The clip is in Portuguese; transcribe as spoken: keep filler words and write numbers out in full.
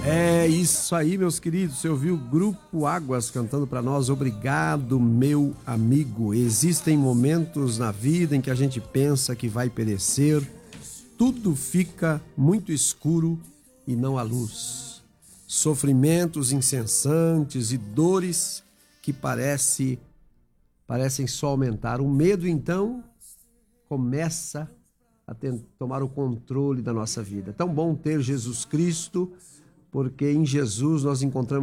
É isso aí, meus queridos. Você ouviu o Grupo Águas cantando para nós. Obrigado, meu amigo. Existem momentos na vida em que a gente pensa que vai perecer. Tudo fica muito escuro e não há luz. Sofrimentos incessantes e dores que parece, parecem só aumentar. O medo, então, começa a ter, tomar o controle da nossa vida. É tão bom ter Jesus Cristo, porque em Jesus nós encontramos